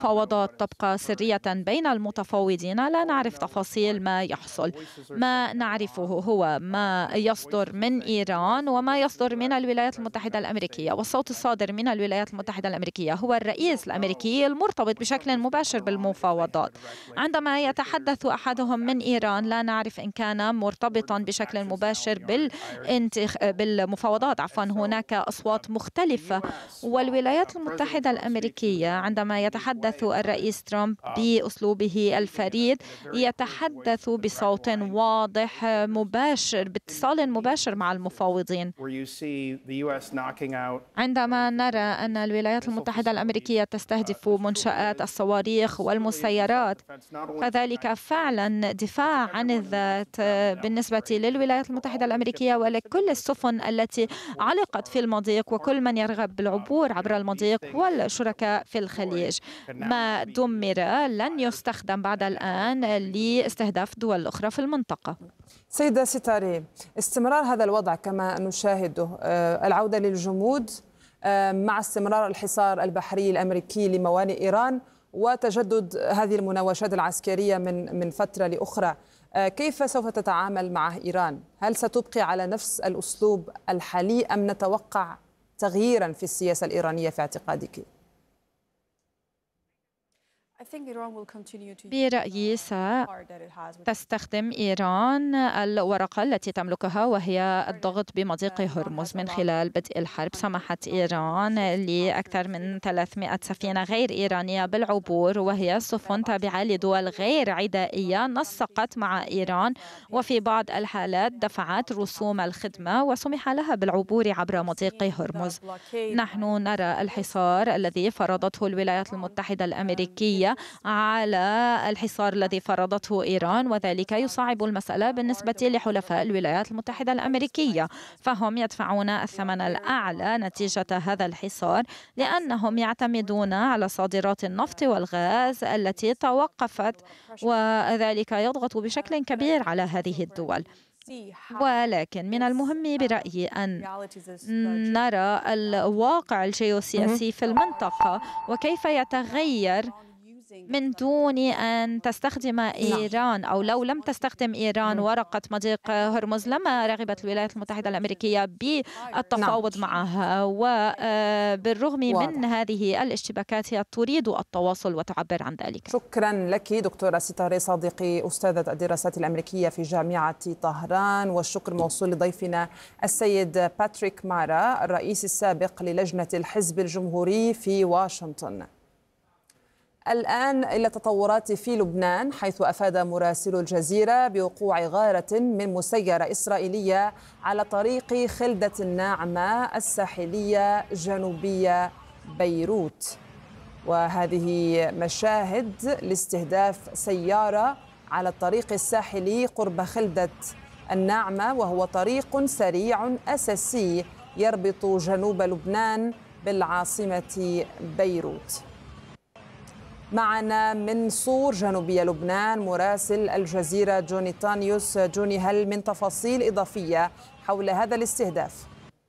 المفاوضات تبقى سرية بين المتفاوضين، لا نعرف تفاصيل ما يحصل. ما نعرفه هو ما يصدر من إيران وما يصدر من الولايات المتحدة الأمريكية، والصوت الصادر من الولايات المتحدة الأمريكية هو الرئيس الأمريكي المرتبط بشكل مباشر بالمفاوضات. عندما يتحدث أحدهم من إيران لا نعرف إن كان مرتبطا بشكل مباشر بالمفاوضات. هناك أصوات مختلفة، والولايات المتحدة الأمريكية عندما يتحدث الرئيس ترامب بأسلوبه الفريد يتحدث بصوت واضح مباشر باتصال مباشر مع المفاوضين. عندما نرى أن الولايات المتحدة الأمريكية تستهدف منشآت الصواريخ والمسيرات، فذلك فعلا دفاع عن الذات بالنسبة للولايات المتحدة الأمريكية ولكل السفن التي علقت في المضيق وكل من يرغب بالعبور عبر المضيق والشركاء في الخليج. ما دمر لن يستخدم بعد الآن لاستهداف دول أخرى في المنطقة. سيدة ستاري، استمرار هذا الوضع كما نشاهده، العودة للجمود مع استمرار الحصار البحري الأمريكي لموانئ إيران وتجدد هذه المناوشات العسكرية من فترة لأخرى، كيف سوف تتعامل مع إيران؟ هل ستبقي على نفس الأسلوب الحالي أم نتوقع تغييرا في السياسة الإيرانية في اعتقادك؟ برأيي ستستخدم إيران الورقة التي تملكها وهي الضغط بمضيق هرمز. من خلال بدء الحرب سمحت إيران لأكثر من 300 سفينة غير إيرانية بالعبور، وهي سفن تابعة لدول غير عدائية نسقت مع إيران، وفي بعض الحالات دفعت رسوم الخدمة وسمح لها بالعبور عبر مضيق هرمز. نحن نرى الحصار الذي فرضته الولايات المتحدة الأمريكية على الحصار الذي فرضته إيران، وذلك يصعب المسألة بالنسبة لحلفاء الولايات المتحدة الأمريكية، فهم يدفعون الثمن الأعلى نتيجة هذا الحصار لأنهم يعتمدون على صادرات النفط والغاز التي توقفت، وذلك يضغط بشكل كبير على هذه الدول. ولكن من المهم برأيي أن نرى الواقع الجيوسياسي في المنطقة وكيف يتغير من دون أن تستخدم إيران، أو لو لم تستخدم إيران ورقة مضيق هرمز لما رغبت الولايات المتحدة الأمريكية بالتفاوض معها. وبالرغم من هذه الاشتباكات هي تريد التواصل وتعبر عن ذلك. شكرا لك دكتورة ستاري صادقي، أستاذة الدراسات الأمريكية في جامعة طهران، والشكر موصول لضيفنا السيد باتريك مارا الرئيس السابق للجنة الحزب الجمهوري في واشنطن. الآن إلى تطورات في لبنان، حيث أفاد مراسل الجزيرة بوقوع غارة من مسيرة إسرائيلية على طريق خلدة الناعمة الساحلية جنوبية بيروت. وهذه مشاهد لاستهداف سيارة على الطريق الساحلي قرب خلدة الناعمة، وهو طريق سريع أساسي يربط جنوب لبنان بالعاصمة بيروت. معنا من صور جنوبية لبنان مراسل الجزيرة جوني تانيوس. جوني، هل من تفاصيل إضافية حول هذا الاستهداف؟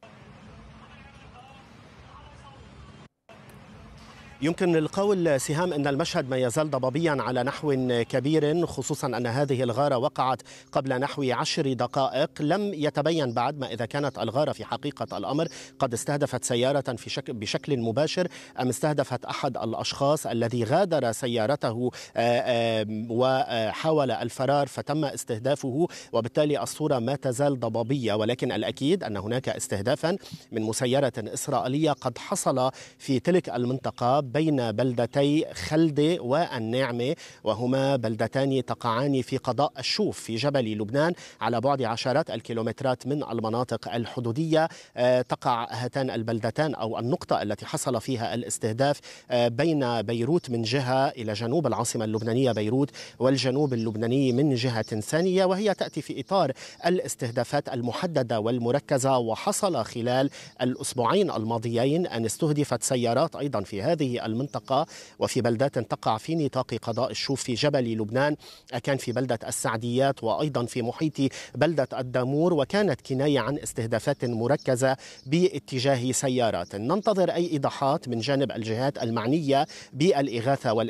يمكن القول سهام أن المشهد ما يزال ضبابيا على نحو كبير، خصوصا أن هذه الغارة وقعت قبل نحو 10 دقائق. لم يتبين بعد ما إذا كانت الغارة في حقيقة الأمر قد استهدفت سيارة بشكل مباشر أم استهدفت أحد الأشخاص الذي غادر سيارته وحاول الفرار فتم استهدافه، وبالتالي الصورة ما تزال ضبابية. ولكن الأكيد أن هناك استهدافا من مسيرة إسرائيلية قد حصل في تلك المنطقة بين بلدتي خلدة والناعمة، وهما بلدتان تقعان في قضاء الشوف في جبل لبنان على بعد عشرات الكيلومترات من المناطق الحدودية. تقع هاتان البلدتان أو النقطة التي حصل فيها الاستهداف بين بيروت من جهة إلى جنوب العاصمة اللبنانية بيروت، والجنوب اللبناني من جهة ثانية، وهي تأتي في إطار الاستهدافات المحددة والمركزة. وحصل خلال الأسبوعين الماضيين أن استهدفت سيارات أيضا في هذه المنطقة وفي بلدات تقع في نطاق قضاء الشوف في جبل لبنان، كان في بلدة السعديات وأيضا في محيط بلدة الدامور، وكانت كناية عن استهدافات مركزة باتجاه سيارات. ننتظر أي إيضاحات من جانب الجهات المعنية بالإغاثة